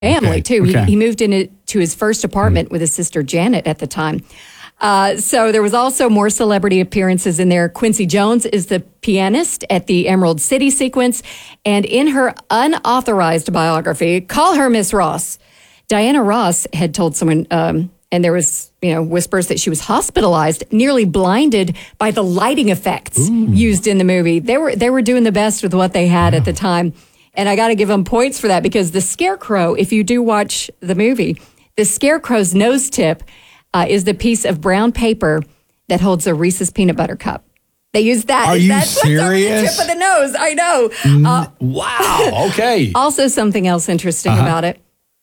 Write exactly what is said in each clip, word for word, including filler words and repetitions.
family, okay. too. Okay. He, he moved into his first apartment mm. with his sister Janet at the time. Uh, so there was also more celebrity appearances in there. Quincy Jones is the pianist at the Emerald City sequence. And in her unauthorized biography, Call Her Miss Ross, Diana Ross had told someone, um, and there was, you know, whispers that she was hospitalized, nearly blinded by the lighting effects Ooh. used in the movie. They were they were doing the best with what they had wow. at the time. And I got to give them points for that because the scarecrow, if you do watch the movie, the scarecrow's nose tip Uh, is the piece of brown paper that holds a Reese's peanut butter cup. They use that. Are you That's serious? What's on the tip of the nose. I know. Uh, wow. Okay. Also, something else interesting uh-huh. about it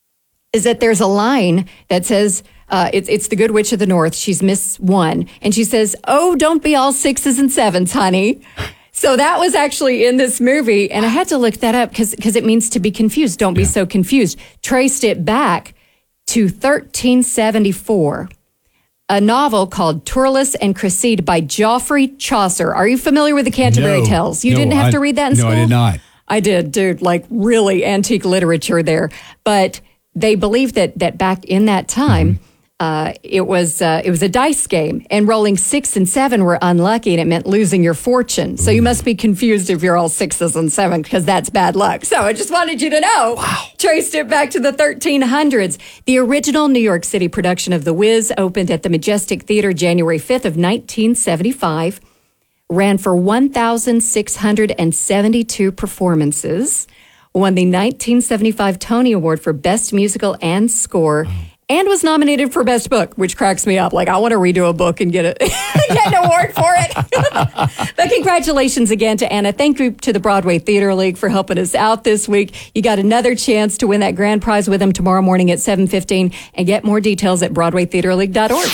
is that there's a line that says, uh, it's, it's the Good Witch of the North. She's Miss One. And she says, oh, don't be all sixes and sevens, honey. So that was actually in this movie. And I had to look that up because because it means to be confused. Don't be yeah. so confused. Traced it back to thirteen seventy-four. A novel called Turles and Cresside by Geoffrey Chaucer. Are you familiar with the Canterbury no, Tales? You no, didn't have I, to read that in no, school? No, I did not. I did, dude. Like really antique literature there. But they believed that that back in that time, mm-hmm. uh, it was uh, it was a dice game, and rolling six and seven were unlucky, and it meant losing your fortune. So mm. you must be confused if you're all sixes and seven because that's bad luck. So I just wanted you to know. Wow. Traced it back to the thirteen hundreds. The original New York City production of The Wiz opened at the Majestic Theater January fifth of nineteen seventy-five, ran for one thousand six hundred seventy-two performances, won the nineteen seventy-five Tony Award for Best Musical and Score, and was nominated for Best Book, which cracks me up. Like, I want to redo a book and get, a, get an award for it. But congratulations again to Anna. Thank you to the Broadway Theater League for helping us out this week. You got another chance to win that grand prize with them tomorrow morning at seven fifteen. And get more details at broadway theater league dot org.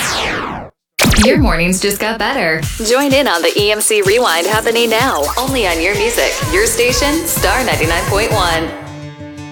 Your mornings just got better. Join in on the E M C Rewind happening now. Only on Your Music, Your Station, Star ninety-nine point one.